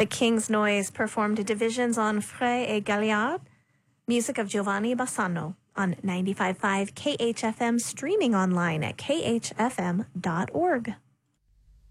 The King's Noise performed Divisions on Frey et Galliard, music of Giovanni Bassano on 95.5 KHFM, streaming online at khfm.org.